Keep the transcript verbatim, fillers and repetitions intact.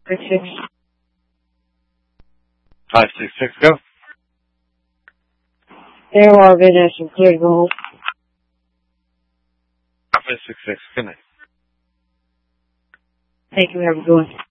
Six six. Five six six. Go. There are business and clear to go home. Five six six. Good night. Thank you. Have a good one.